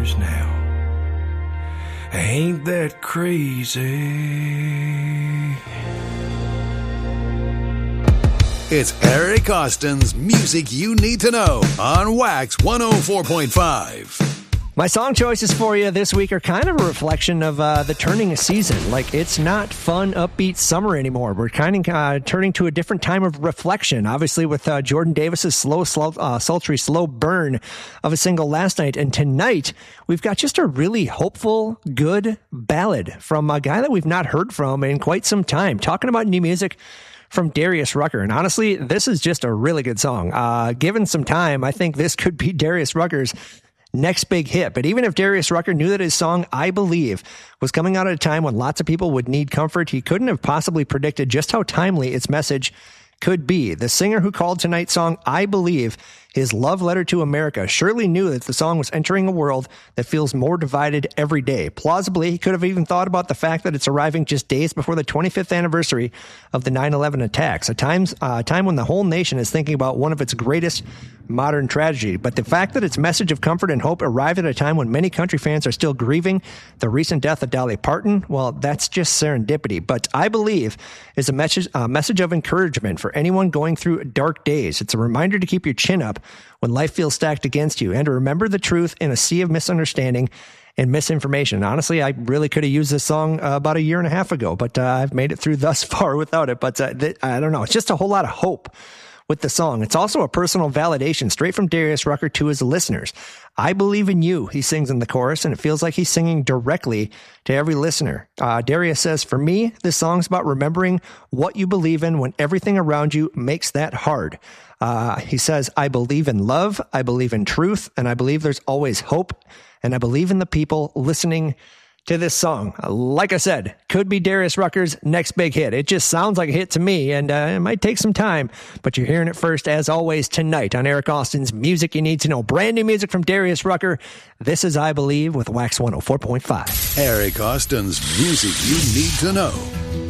years now. Ain't that crazy? It's Eric Austin's Music You Need to Know on Wax 104.5. My song choices for you this week are kind of a reflection of the turning season. Like, it's not fun, upbeat summer anymore. We're kind of turning to a different time of reflection, obviously, with Jordan Davis's sultry, slow burn of a single last night. And tonight, we've got just a really hopeful, good ballad from a guy that we've not heard from in quite some time. Talking about new music from Darius Rucker. And honestly, this is just a really good song. Given some time, I think this could be Darius Rucker's next big hit. But even if Darius Rucker knew that his song, I Believe, was coming out at a time when lots of people would need comfort, he couldn't have possibly predicted just how timely its message could be. The singer who called tonight's song, I Believe, his love letter to America, surely knew that the song was entering a world that feels more divided every day. Plausibly, he could have even thought about the fact that it's arriving just days before the 25th anniversary of the 9/11 attacks, a time when the whole nation is thinking about one of its greatest modern tragedy. But the fact that its message of comfort and hope arrived at a time when many country fans are still grieving the recent death of Dolly Parton, well, that's just serendipity. But I Believe is a message of encouragement for anyone going through dark days. It's a reminder to keep your chin up when life feels stacked against you and to remember the truth in a sea of misunderstanding and misinformation. Honestly, I really could have used this song about a year and a half ago, but I've made it through thus far without it. But I don't know. It's just a whole lot of hope with the song. It's also a personal validation straight from Darius Rucker to his listeners. I believe in you, he sings in the chorus, and it feels like he's singing directly to every listener. Darius says, for me, this song's about remembering what you believe in when everything around you makes that hard. He says, I believe in love, I believe in truth, and I believe there's always hope, and I believe in the people listening to this song. Like I said, could be Darius Rucker's next big hit. It just sounds like a hit to me, and it might take some time, but you're hearing it first, as always, tonight on Eric Austin's Music You Need to Know. Brand new music from Darius Rucker. This is I Believe with Wax 104.5. Eric Austin's Music You Need to Know.